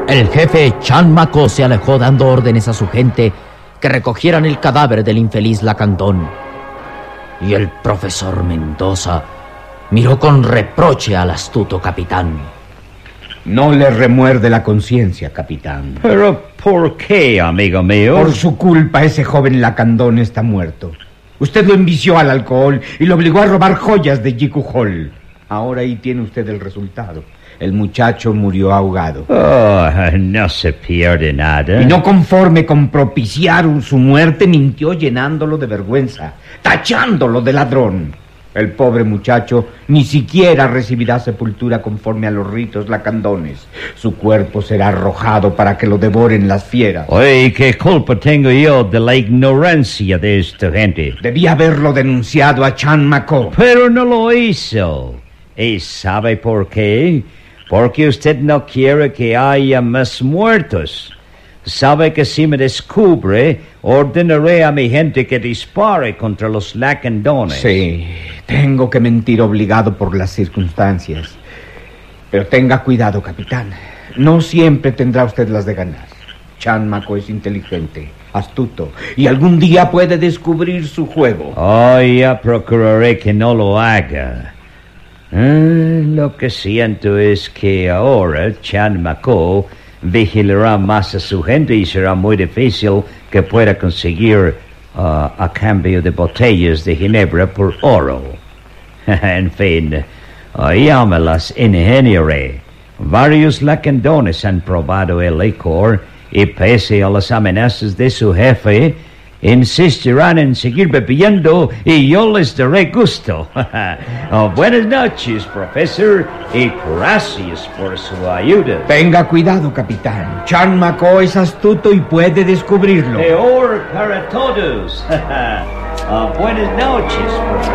El jefe Chan Mako se alejó dando órdenes a su gente que recogieran el cadáver del infeliz Lacandón. Y el profesor Mendoza miró con reproche al astuto capitán. No le remuerde la conciencia, capitán. ¿Pero por qué, amigo mío? Por su culpa, ese joven Lacandón está muerto. Usted lo envició al alcohol y lo obligó a robar joyas de Jiku Hall. Ahora ahí tiene usted el resultado. El muchacho murió ahogado. Oh, no se pierde nada. Y no conforme con propiciar su muerte, mintió llenándolo de vergüenza, tachándolo de ladrón. El pobre muchacho ni siquiera recibirá sepultura conforme a los ritos lacandones. Su cuerpo será arrojado para que lo devoren las fieras. Oye, ¿qué culpa tengo yo de la ignorancia de esta gente? Debía haberlo denunciado a Chan Mako. Pero no lo hizo. ¿Y sabe por qué? Porque usted no quiere que haya más muertos. Sabe que si me descubre, ordenaré a mi gente que dispare contra los lacandones. Sí, tengo que mentir obligado por las circunstancias. Pero tenga cuidado, capitán. No siempre tendrá usted las de ganar. Chan Mako es inteligente, astuto, y algún día puede descubrir su juego. Oh, ya procuraré que no lo haga. Lo que siento es que ahora Chan Mako vigilará más a su gente y será muy difícil que pueda conseguir a cambio de botellas de ginebra por oro. En fin, ya me las ingeniaré. Varios lacandones han probado el licor y pese a las amenazas de su jefe, insistirán en seguir bebiendo y yo les daré gusto. Buenas noches, profesor, y gracias por su ayuda. Tenga cuidado, capitán. Chan Mako es astuto y puede descubrirlo. Peor para todos. Buenas noches, profesor.